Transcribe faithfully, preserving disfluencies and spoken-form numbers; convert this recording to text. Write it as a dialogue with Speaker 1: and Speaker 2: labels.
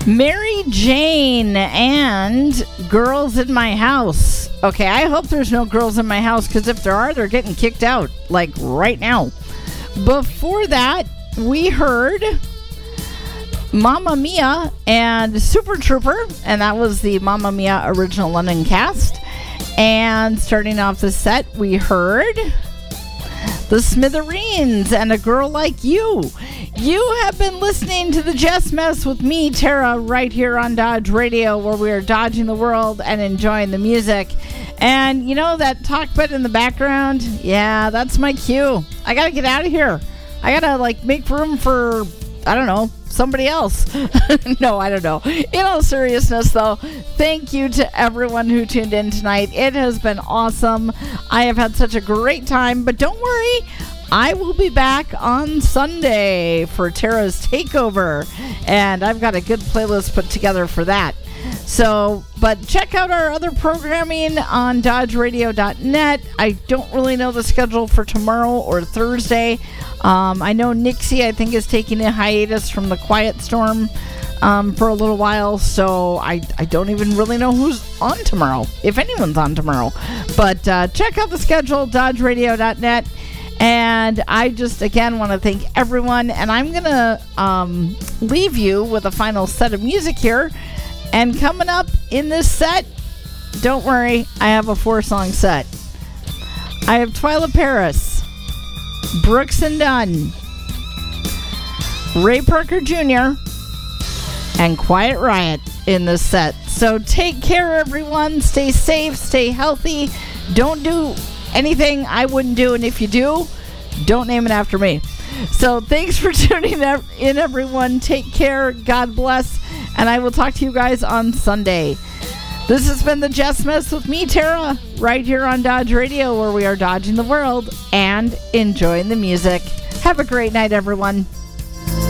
Speaker 1: Mary Jane and Girls in My House. Okay, I hope there's no girls in my house, because if there are, they're getting kicked out, like right now. Before that, we heard Mamma Mia and Super Trooper, and that was the Mamma Mia original London cast. And starting off the set, we heard the Smithereens and A Girl Like You. You have been listening to the Just Mess with me, Tara, right here on Dodge Radio, where we are dodging the world and enjoying the music. And you know that talk bit in the background? Yeah, that's my cue. I gotta get out of here. I gotta like make room for, I don't know, somebody else. No, I don't know. In all seriousness, though, thank you to everyone who tuned in tonight. It has been awesome. I have had such a great time, but don't worry, I will be back on Sunday for Tara's Takeover, and I've got a good playlist put together for that. So, but check out our other programming on dodge radio dot net. I don't really know the schedule for tomorrow or Thursday. Um, I know Nixie, I think, is taking a hiatus from the Quiet Storm um, for a little while, so I, I don't even really know who's on tomorrow, if anyone's on tomorrow. But uh, check out the schedule, dodge radio dot net. And I just, again, want to thank everyone. And I'm going to um, leave you with a final set of music here. And coming up in this set, don't worry, I have a four-song set. I have Twyla Paris, Brooks and Dunn, Ray Parker Junior, and Quiet Riot in this set. So take care, everyone. Stay safe, stay healthy. Don't do anything I wouldn't do, and if you do, don't name it after me. So thanks for tuning in, everyone. Take care. God bless. And I will talk to you guys on Sunday. This has been the Just Mess with me, Tara, right here on Dodge Radio, where we are dodging the world and enjoying the music. Have a great night, everyone.